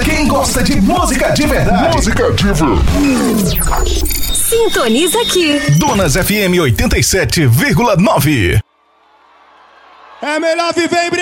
Quem gosta de música de verdade. Música de verdade. Sintoniza aqui. Donas FM 87,9. É melhor viver em